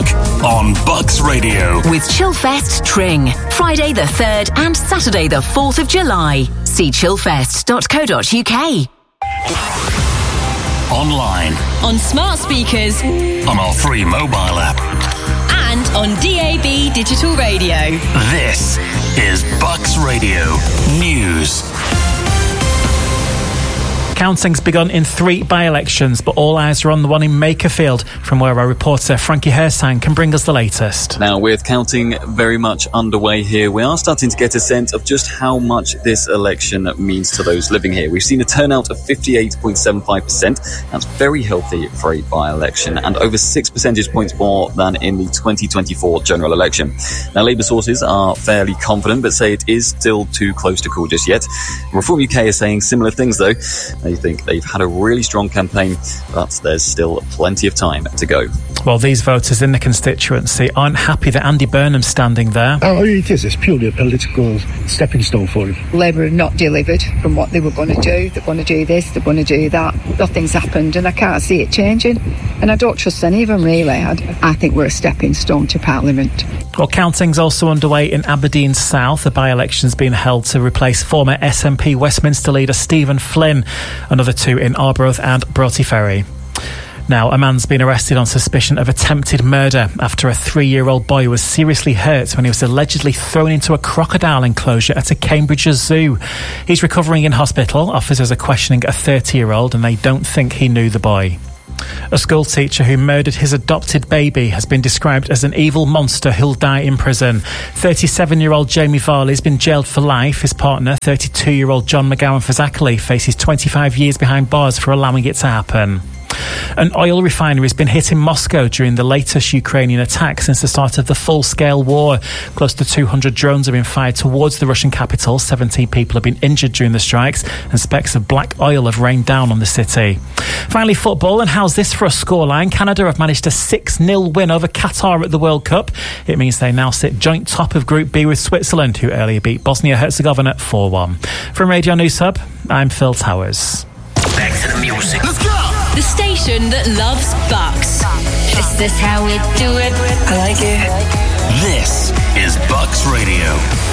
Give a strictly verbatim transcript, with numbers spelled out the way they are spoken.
o'clock on Bucks Radio. With Chillfest Tring. Friday the third and Saturday the fourth of July. See chillfest dot co dot uk. Online. On smart speakers. On our free mobile app. And on D A B digital radio. This is Bucks Radio News. Counting's begun in three by-elections, but all eyes are on the one in Makerfield, from where our reporter Frankie Hersang can bring us the latest. Now, with counting very much underway here, we are starting to get a sense of just how much this election means to those living here. We've seen a turnout of fifty-eight point seven five percent. That's very healthy for a by-election, and over six percentage points more than in the twenty twenty-four general election. Now, Labour sources are fairly confident, but say it is still too close to call just yet. Reform U K is saying similar things, though. They think they've had a really strong campaign, but there's still plenty of time to go. Well, these voters in the constituency aren't happy that Andy Burnham's standing there. Oh, it is. It's purely a political stepping stone for him. Labour have not delivered from what they were going to do. They're going to do this, they're going to do that. Nothing's happened, and I can't see it changing. And I don't trust any of them, really. I, I think we're a stepping stone to Parliament. Well, counting's also underway in Aberdeen South. The by-election's been held to replace former S N P Westminster leader Stephen Flynn. Another two in Arbroath and Broughty Ferry. Now, a man's been arrested on suspicion of attempted murder after a three-year-old boy was seriously hurt when he was allegedly thrown into a crocodile enclosure at a Cambridge zoo. He's recovering in hospital. Officers are questioning a thirty-year-old and they don't think he knew the boy. A school teacher who murdered his adopted baby has been described as an evil monster who'll die in prison. thirty-seven-year-old Jamie Varley has been jailed for life. His partner, thirty-two-year-old John McGowan-Fazakerley, faces twenty-five years behind bars for allowing it to happen. An oil refinery has been hit in Moscow during the latest Ukrainian attack since the start of the full-scale war. Close to two hundred drones have been fired towards the Russian capital. seventeen people have been injured during the strikes, and specks of black oil have rained down on the city. Finally, football, and how's this for a scoreline? Canada have managed a six nil win over Qatar at the World Cup. It means they now sit joint top of Group B with Switzerland, who earlier beat Bosnia-Herzegovina four one. From Radio News Hub, I'm Phil Towers. Back to the music. Let's go! The station that loves Bucks. Is this how we do it? I like it. This is Bucks Radio.